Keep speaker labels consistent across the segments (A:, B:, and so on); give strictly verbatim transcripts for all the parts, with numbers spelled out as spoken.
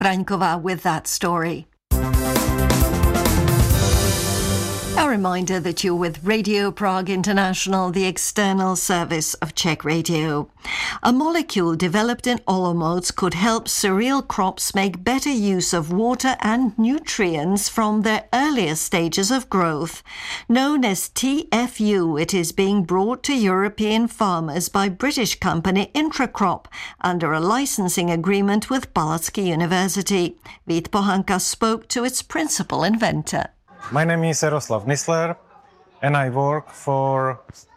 A: Braňková with that story. A reminder that you're with Radio Prague International, the external service of Czech Radio. A molecule developed in Olomouc could help cereal crops make better use of water and nutrients from their earlier stages of growth. Known as T F U, it is being brought to European farmers by British company Intracrop under a licensing agreement with Palacký University. Vít Pohanka spoke to its principal inventor.
B: My name is Jaroslav Nisler and I work for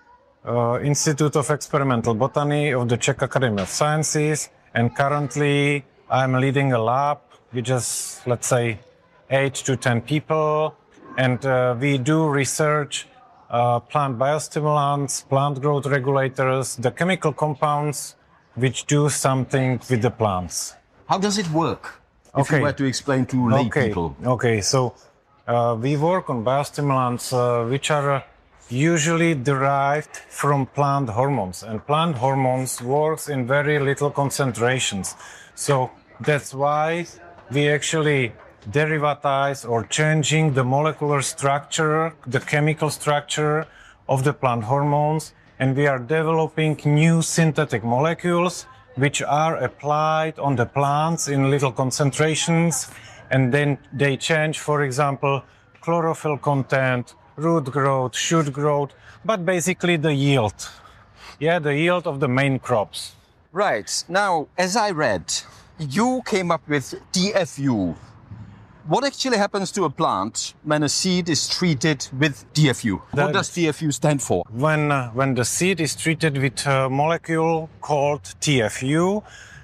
B: uh, Institute of Experimental Botany of the Czech Academy of Sciences, and currently I'm leading a lab with just, let's say, eight to ten people, and uh, we do research uh, plant biostimulants, plant growth regulators, the chemical compounds which do something with the plants.
C: How does it work? If
B: okay.
C: you were to explain to lay
B: okay.
C: people.
B: Okay, so Uh, we work on biostimulants uh, which are uh, usually derived from plant hormones, and plant hormones works in very little concentrations. So that's why we actually derivatize or changing the molecular structure, the chemical structure of the plant hormones, and we are developing new synthetic molecules which are applied on the plants in little concentrations. And then they change, for example, chlorophyll content, root growth, shoot growth, but basically the yield. Yeah, the yield of the main crops.
C: Right. Now, as I read, you came up with T F U. What actually happens to a plant when a seed is treated with T F U? What does T F U stand for?
B: When, uh, when the seed is treated with a molecule called T F U,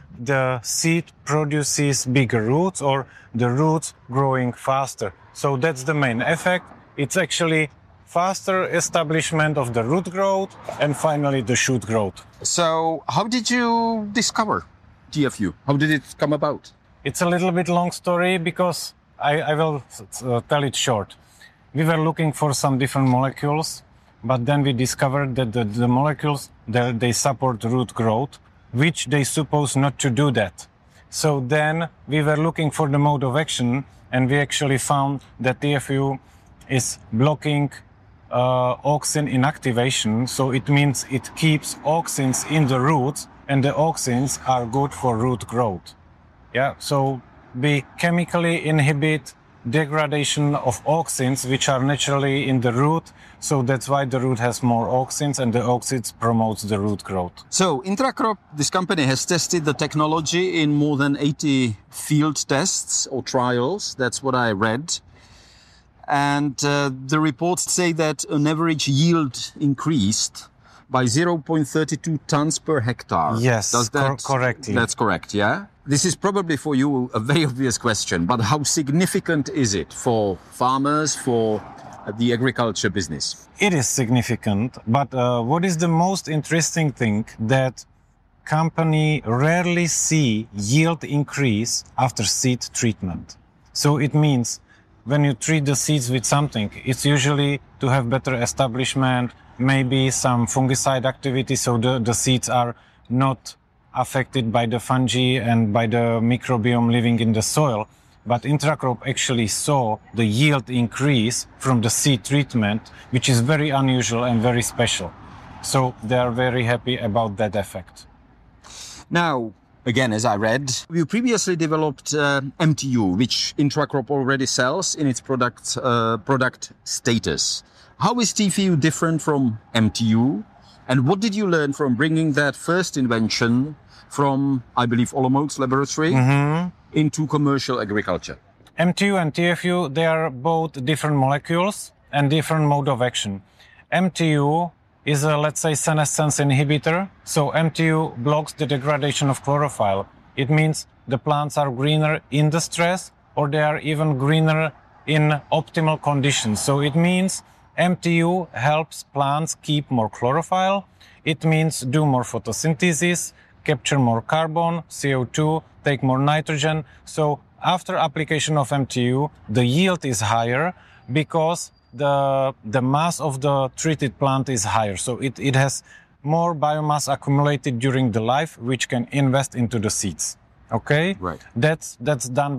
B: the seed produces bigger roots, or the roots growing faster. So that's the main effect. It's actually faster establishment of the root growth and finally the shoot growth.
C: So how did you discover T F U? How did it come about?
B: It's a little bit long story because I, I will uh, tell it short. We were looking for some different molecules, but then we discovered that the, the molecules, they, they support root growth, which they suppose not to do that. So then we were looking for the mode of action, and we actually found that T F U is blocking uh, auxin inactivation. So it means it keeps auxins in the roots, and the auxins are good for root growth. Yeah, so we chemically inhibit degradation of auxins, which are naturally in the root. So that's why the root has more auxins, and the auxins promotes the root growth.
C: So Intracrop, this company, has tested the technology in more than eighty field tests or trials. That's what I read. And uh, the reports say that an average yield increased by zero point three two tons per hectare.
B: Yes,
C: Does that,
B: cor- correctly.
C: That's correct, yeah? This is probably for you a very obvious question, but how significant is it for farmers, for the agriculture business?
B: It is significant, but uh, what is the most interesting thing, that company rarely see yield increase after seed treatment. So it means when you treat the seeds with something, it's usually to have better establishment, maybe some fungicide activity, so the, the seeds are not affected by the fungi and by the microbiome living in the soil. But Intracrop actually saw the yield increase from the seed treatment, which is very unusual and very special. So they are very happy about that effect.
C: Now, again, as I read, you previously developed uh, M T U, which Intracrop already sells in its product, uh, product status. How is T F U different from M T U? And what did you learn from bringing that first invention from, I believe, Olomouc laboratory mm-hmm. into commercial agriculture?
B: M T U and T F U, they are both different molecules and different mode of action. M T U is a, let's say, senescence inhibitor. So M T U blocks the degradation of chlorophyll. It means the plants are greener in the stress, or they are even greener in optimal conditions. So it means M T U helps plants keep more chlorophyll. It means do more photosynthesis, capture more carbon, C O two, take more nitrogen. So after application of M T U, the yield is higher because the, the mass of the treated plant is higher. So it, it has more biomass accumulated during the life, which can invest into the seeds. Okay,
C: Right.
B: That's that's done